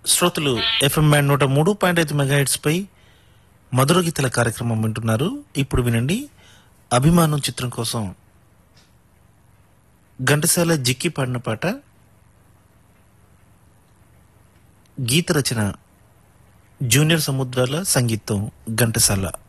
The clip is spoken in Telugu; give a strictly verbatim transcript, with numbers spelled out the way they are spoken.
శ్రోతలు ఎఫ్ఎం బ్యాండ్ నూట మూడు పాయింట్ ఐదు మెగాహెట్స్ పై మధుర గీతల కార్యక్రమం వింటున్నారు. ఇప్పుడు వినండి, అభిమానం చిత్రం కోసం ఘంటసాల జిక్కి పాడిన పాట. గీత రచన జూనియర్ సముద్రాల, సంగీతం ఘంటసాల.